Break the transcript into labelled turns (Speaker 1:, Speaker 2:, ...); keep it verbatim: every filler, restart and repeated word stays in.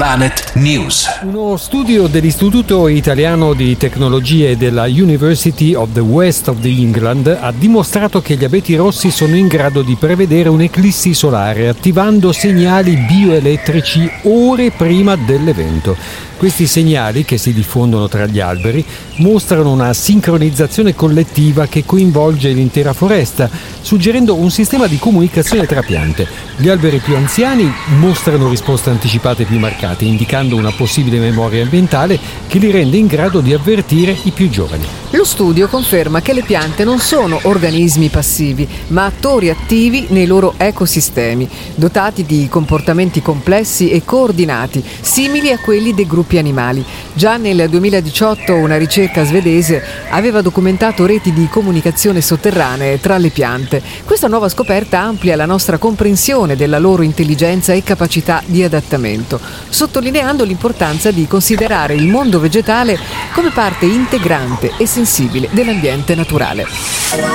Speaker 1: Planet News.
Speaker 2: Uno studio dell'Istituto Italiano di Tecnologie della University of the West of England ha dimostrato che gli abeti rossi sono in grado di prevedere un'eclissi solare attivando segnali bioelettrici ore prima dell'evento. Questi segnali, che si diffondono tra gli alberi, mostrano una sincronizzazione collettiva che coinvolge l'intera foresta, suggerendo un sistema di comunicazione tra piante. Gli alberi più anziani mostrano risposte anticipate più marcate, indicando una possibile memoria ambientale che li rende in grado di avvertire i più giovani.
Speaker 3: Lo studio conferma che le piante non sono organismi passivi, ma attori attivi nei loro ecosistemi, dotati di comportamenti complessi e coordinati, simili a quelli dei gruppi animali. Già nel duemiladiciotto una ricerca svedese aveva documentato reti di comunicazione sotterranee tra le piante. Questa nuova scoperta amplia la nostra comprensione della loro intelligenza e capacità di adattamento, sottolineando l'importanza di considerare il mondo vegetale come parte integrante e sensibile dell'ambiente naturale.